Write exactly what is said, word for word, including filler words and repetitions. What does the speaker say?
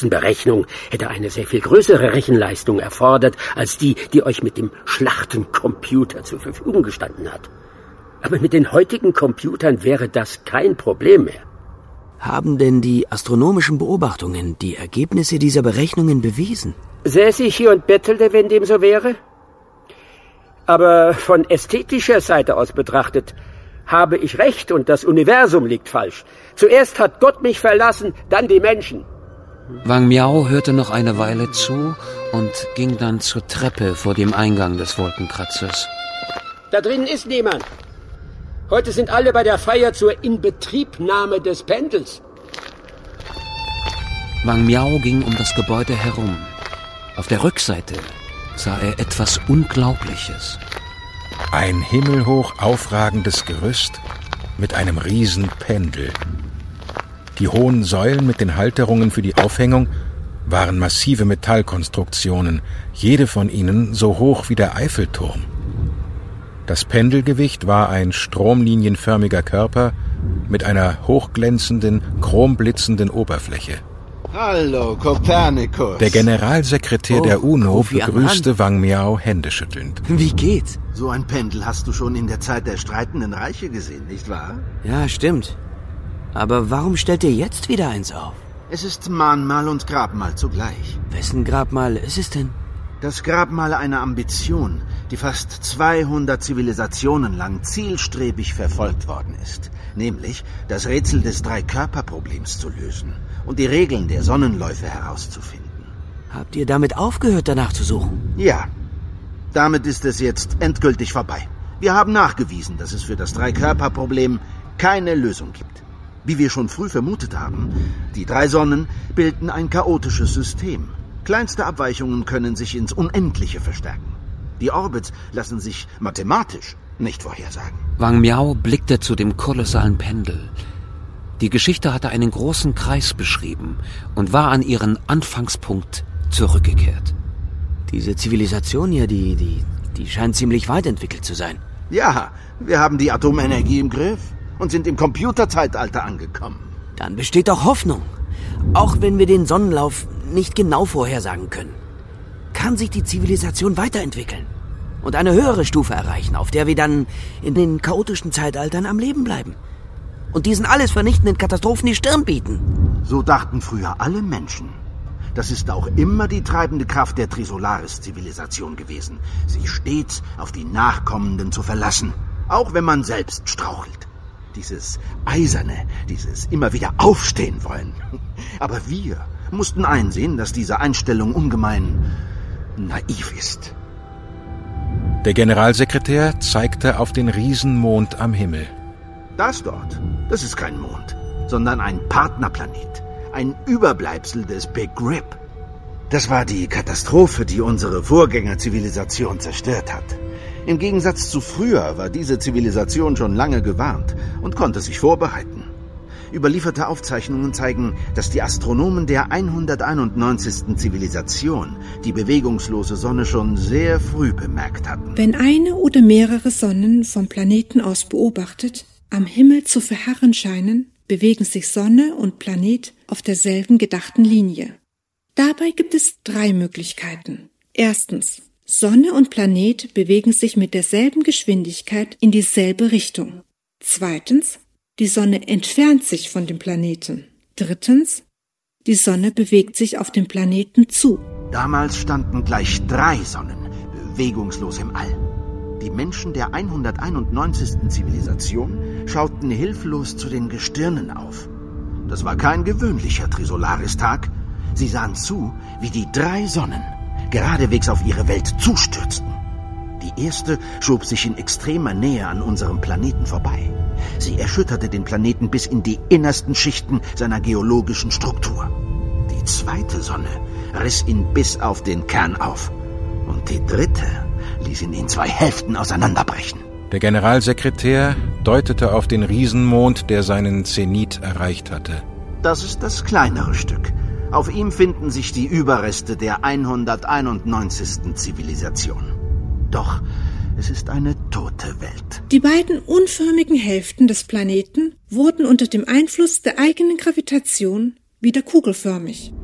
Größenberechnung hätte eine sehr viel größere Rechenleistung erfordert, als die, die euch mit dem Schlachtencomputer zur Verfügung gestanden hat. Aber mit den heutigen Computern wäre das kein Problem mehr. Haben denn die astronomischen Beobachtungen die Ergebnisse dieser Berechnungen bewiesen? Säße ich hier und bettelte, wenn dem so wäre? Aber von ästhetischer Seite aus betrachtet, habe ich recht und das Universum liegt falsch. Zuerst hat Gott mich verlassen, dann die Menschen. Wang Miao hörte noch eine Weile zu und ging dann zur Treppe vor dem Eingang des Wolkenkratzers. Da drinnen ist niemand. Heute sind alle bei der Feier zur Inbetriebnahme des Pendels. Wang Miao ging um das Gebäude herum. Auf der Rückseite sah er etwas Unglaubliches. Ein himmelhoch aufragendes Gerüst mit einem Riesenpendel. Die hohen Säulen mit den Halterungen für die Aufhängung waren massive Metallkonstruktionen, jede von ihnen so hoch wie der Eiffelturm. Das Pendelgewicht war ein stromlinienförmiger Körper mit einer hochglänzenden, chromblitzenden Oberfläche. Hallo, Kopernikus. Der Generalsekretär oh, der UNO Kofi begrüßte Annan. Wang Miao händeschüttelnd. Wie geht's? So ein Pendel hast du schon in der Zeit der streitenden Reiche gesehen, nicht wahr? Ja, stimmt. Aber warum stellt ihr jetzt wieder eins auf? Es ist Mahnmal und Grabmal zugleich. Wessen Grabmal ist es denn? Das Grabmal einer Ambition, die fast zweihundert Zivilisationen lang zielstrebig verfolgt worden ist. Nämlich das Rätsel des Drei-Körper-Problems zu lösen und die Regeln der Sonnenläufe herauszufinden. Habt ihr damit aufgehört, danach zu suchen? Ja, damit ist es jetzt endgültig vorbei. Wir haben nachgewiesen, dass es für das Drei-Körper-Problem keine Lösung gibt. Wie wir schon früh vermutet haben, die drei Sonnen bilden ein chaotisches System. Kleinste Abweichungen können sich ins Unendliche verstärken. Die Orbits lassen sich mathematisch nicht vorhersagen. Wang Miao blickte zu dem kolossalen Pendel. Die Geschichte hatte einen großen Kreis beschrieben und war an ihren Anfangspunkt zurückgekehrt. Diese Zivilisation hier, die, die, die scheint ziemlich weit entwickelt zu sein. Ja, wir haben die Atomenergie im Griff und sind im Computerzeitalter angekommen. Dann besteht doch Hoffnung. Auch wenn wir den Sonnenlauf nicht genau vorhersagen können, kann sich die Zivilisation weiterentwickeln und eine höhere Stufe erreichen, auf der wir dann in den chaotischen Zeitaltern am Leben bleiben und diesen alles vernichtenden Katastrophen die Stirn bieten. So dachten früher alle Menschen. Das ist auch immer die treibende Kraft der Trisolaris-Zivilisation gewesen, sich stets auf die Nachkommenden zu verlassen, auch wenn man selbst strauchelt. Dieses Eiserne, dieses immer wieder aufstehen wollen. Aber wir mussten einsehen, dass diese Einstellung ungemein naiv ist. Der Generalsekretär zeigte auf den Riesenmond am Himmel. Das dort, das ist kein Mond, sondern ein Partnerplanet. Ein Überbleibsel des Big Rip. Das war die Katastrophe, die unsere Vorgängerzivilisation zerstört hat. Im Gegensatz zu früher war diese Zivilisation schon lange gewarnt und konnte sich vorbereiten. Überlieferte Aufzeichnungen zeigen, dass die Astronomen der hunderteinundneunzigsten Zivilisation die bewegungslose Sonne schon sehr früh bemerkt hatten. Wenn eine oder mehrere Sonnen vom Planeten aus beobachtet am Himmel zu verharren scheinen, bewegen sich Sonne und Planet auf derselben gedachten Linie. Dabei gibt es drei Möglichkeiten. Erstens: Sonne und Planet bewegen sich mit derselben Geschwindigkeit in dieselbe Richtung. Zweitens: Die Sonne entfernt sich von dem Planeten. Drittens: Die Sonne bewegt sich auf den Planeten zu. Damals standen gleich drei Sonnen bewegungslos im All. Die Menschen der hunderteinundneunzigsten Zivilisation schauten hilflos zu den Gestirnen auf. Das war kein gewöhnlicher Trisolaris-Tag. Sie sahen zu, wie die drei Sonnen geradewegs auf ihre Welt zustürzten. Die erste schob sich in extremer Nähe an unserem Planeten vorbei. Sie erschütterte den Planeten bis in die innersten Schichten seiner geologischen Struktur. Die zweite Sonne riss ihn bis auf den Kern auf. Und die dritte ließ ihn in zwei Hälften auseinanderbrechen. Der Generalsekretär deutete auf den Riesenmond, der seinen Zenit erreicht hatte. Das ist das kleinere Stück. Auf ihm finden sich die Überreste der hunderteinundneunzigsten Zivilisation. Doch es ist eine tote Welt. Die beiden unförmigen Hälften des Planeten wurden unter dem Einfluss der eigenen Gravitation wieder kugelförmig.